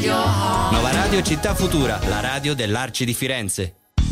your heart. Nova Radio Città Futura, la radio dell'Arci di Firenze.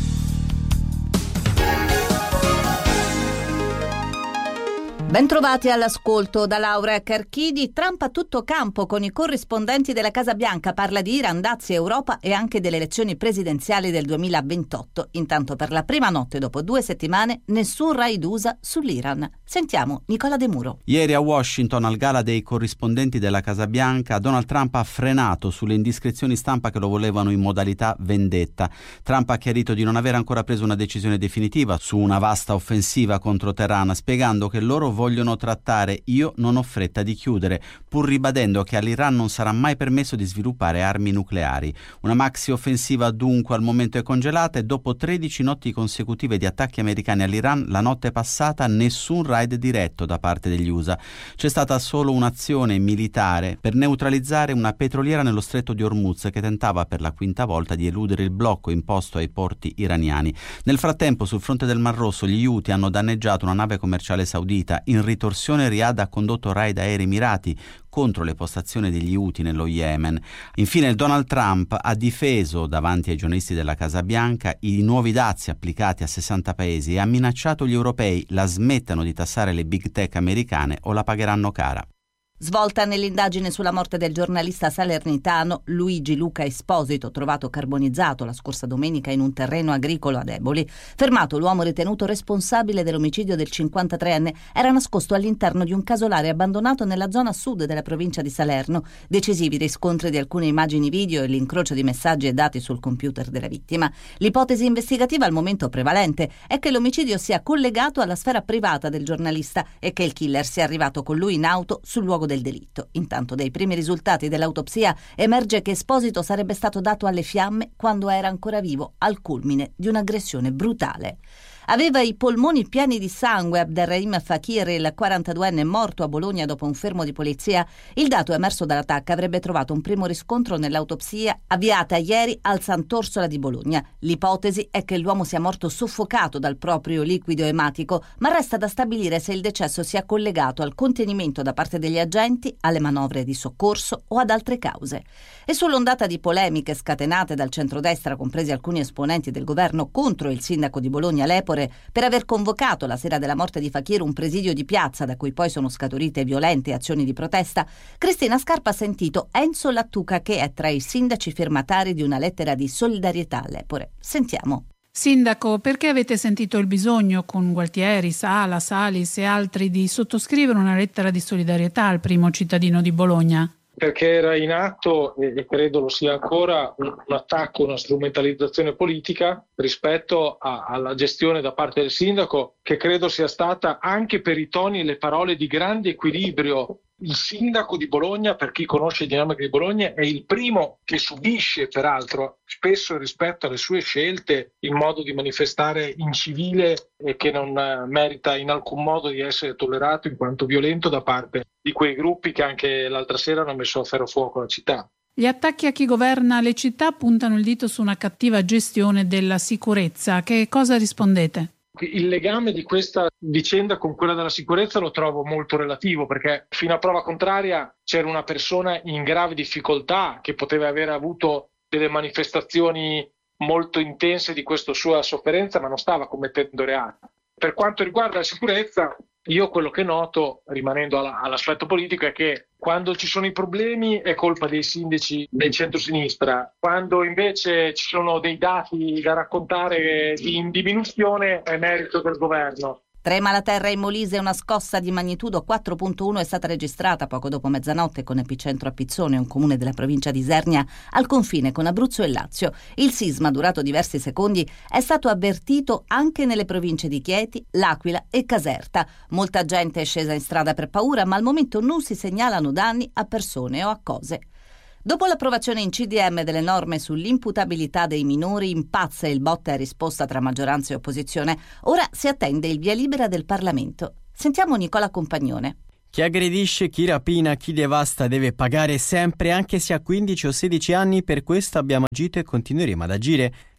Bentrovati all'ascolto. Da Laura Carchidi. Trump a tutto campo con i corrispondenti della Casa Bianca, parla di Iran, dazi, Europa e anche delle elezioni presidenziali del 2028. Intanto per la prima notte dopo 2 settimane nessun raid USA sull'Iran. Sentiamo Nicola De Muro. Ieri a Washington, al gala dei corrispondenti della Casa Bianca, Donald Trump ha frenato sulle indiscrezioni stampa che lo volevano in modalità vendetta. Trump ha chiarito di non aver ancora preso una decisione definitiva su una vasta offensiva contro Teheran, spiegando che loro vogliono trattare, io non ho fretta di chiudere, pur ribadendo che all'Iran non sarà mai permesso di sviluppare armi nucleari. Una maxi offensiva dunque al momento è congelata, e dopo 13 notti consecutive di attacchi americani all'Iran, la notte passata nessun raid diretto da parte degli USA. C'è stata solo un'azione militare per neutralizzare una petroliera nello stretto di Hormuz che tentava per la 5ª volta di eludere il blocco imposto ai porti iraniani. Nel frattempo, sul fronte del Mar Rosso, gli Houthi hanno danneggiato una nave commerciale saudita. In ritorsione Riyadh ha condotto raid aerei Emirati contro le postazioni degli Houthi nello Yemen. Infine Donald Trump ha difeso davanti ai giornalisti della Casa Bianca i nuovi dazi applicati a 60 paesi e ha minacciato gli europei: la smettano di tassare le big tech americane o la pagheranno cara. Svolta nell'indagine sulla morte del giornalista salernitano Luigi Luca Esposito, trovato carbonizzato la scorsa domenica in un terreno agricolo ad Eboli. Fermato l'uomo ritenuto responsabile dell'omicidio del 53enne, era nascosto all'interno di un casolare abbandonato nella zona sud della provincia di Salerno. Decisivi riscontri di alcune immagini video e l'incrocio di messaggi e dati sul computer della vittima. L'ipotesi investigativa al momento prevalente è che l'omicidio sia collegato alla sfera privata del giornalista e che il killer sia arrivato con lui in auto sul luogo del delitto. Intanto, dai primi risultati dell'autopsia emerge che Esposito sarebbe stato dato alle fiamme quando era ancora vivo, al culmine di un'aggressione brutale. Aveva i polmoni pieni di sangue Abderrahim Fakir, il 42enne morto a Bologna dopo un fermo di polizia. Il dato emerso dall'attacco avrebbe trovato un primo riscontro nell'autopsia avviata ieri al Sant'Orsola di Bologna. L'ipotesi è che l'uomo sia morto soffocato dal proprio liquido ematico, ma resta da stabilire se il decesso sia collegato al contenimento da parte degli agenti, alle manovre di soccorso o ad altre cause. E sull'ondata di polemiche scatenate dal centrodestra, compresi alcuni esponenti del governo, contro il sindaco di Bologna Lepore per aver convocato la sera della morte di Fakir un presidio di piazza da cui poi sono scaturite violente azioni di protesta, Cristina Scarpa ha sentito Enzo Lattuca, che è tra i sindaci firmatari di una lettera di solidarietà a Lepore. Sentiamo. Sindaco, perché avete sentito il bisogno con Gualtieri, Sala, Salis e altri di sottoscrivere una lettera di solidarietà al primo cittadino di Bologna? Perché era in atto, e credo lo sia ancora, un attacco, una strumentalizzazione politica rispetto alla gestione da parte del sindaco, che credo sia stata, anche per i toni e le parole, di grande equilibrio. Il sindaco di Bologna, per chi conosce le dinamiche di Bologna, è il primo che subisce, peraltro, spesso rispetto alle sue scelte, il modo di manifestare incivile e che non merita in alcun modo di essere tollerato in quanto violento da parte di quei gruppi che anche l'altra sera hanno messo a ferrofuoco la città. Gli attacchi a chi governa le città puntano il dito su una cattiva gestione della sicurezza. Che cosa rispondete? Il legame di questa vicenda con quella della sicurezza lo trovo molto relativo, perché fino a prova contraria c'era una persona in grave difficoltà che poteva aver avuto delle manifestazioni molto intense di questa sua sofferenza, ma non stava commettendo reati. Per quanto riguarda la sicurezza, io quello che noto, rimanendo all'aspetto politico, è che quando ci sono i problemi è colpa dei sindaci del centro-sinistra, quando invece ci sono dei dati da raccontare in diminuzione è merito del governo. Trema la terra in Molise, una scossa di magnitudo 4.1 è stata registrata poco dopo mezzanotte con epicentro a Pizzone, un comune della provincia di Isernia al confine con Abruzzo e Lazio. Il sisma, durato diversi secondi, è stato avvertito anche nelle province di Chieti, L'Aquila e Caserta. Molta gente è scesa in strada per paura, ma al momento non si segnalano danni a persone o a cose. Dopo l'approvazione in CDM delle norme sull'imputabilità dei minori, impazza il botta e risposta tra maggioranza e opposizione. Ora si attende il via libera del Parlamento. Sentiamo Nicola Compagnone. Chi aggredisce, chi rapina, chi devasta deve pagare sempre, anche se ha 15 o 16 anni. Per questo abbiamo agito e continueremo ad agire.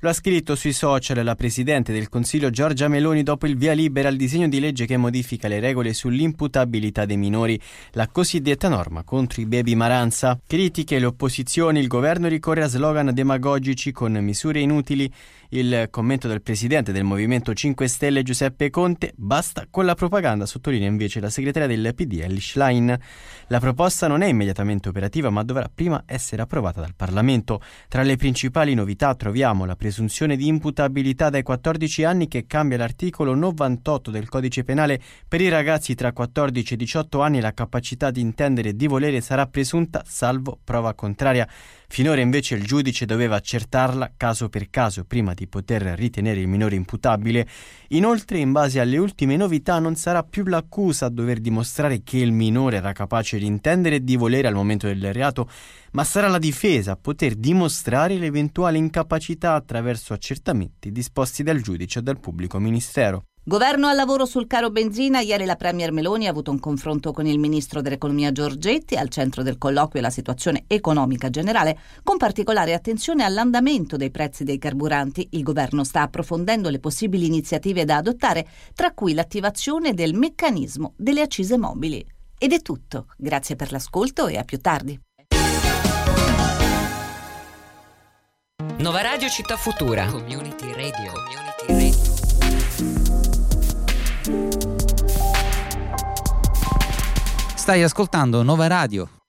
Lo ha scritto sui social la Presidente del Consiglio Giorgia Meloni dopo il via libera al disegno di legge che modifica le regole sull'imputabilità dei minori, la cosiddetta norma contro i baby maranza. Critiche le opposizioni, il governo ricorre a slogan demagogici con misure inutili. Il commento del presidente del Movimento 5 Stelle Giuseppe Conte: basta con la propaganda, sottolinea invece la segretaria del PD Elly Schlein. La proposta non è immediatamente operativa ma dovrà prima essere approvata dal Parlamento. Tra le principali novità troviamo la presunzione di imputabilità dai 14 anni che cambia l'articolo 98 del Codice Penale. Per i ragazzi tra 14 e 18 anni la capacità di intendere e di volere sarà presunta salvo prova contraria. Finora invece il giudice doveva accertarla caso per caso prima di poter ritenere il minore imputabile. Inoltre, in base alle ultime novità, non sarà più l'accusa a dover dimostrare che il minore era capace di intendere e di volere al momento del reato, ma sarà la difesa a poter dimostrare l'eventuale incapacità attraverso accertamenti disposti dal giudice o dal pubblico ministero. Governo al lavoro sul caro benzina. Ieri la Premier Meloni ha avuto un confronto con il ministro dell'Economia Giorgetti. Al centro del colloquio la situazione economica generale, con particolare attenzione all'andamento dei prezzi dei carburanti. Il governo sta approfondendo le possibili iniziative da adottare, tra cui l'attivazione del meccanismo delle accise mobili. Ed è tutto. Grazie per l'ascolto e a più tardi. Nova Radio Città Futura. Community Radio. Stai ascoltando Nova Radio.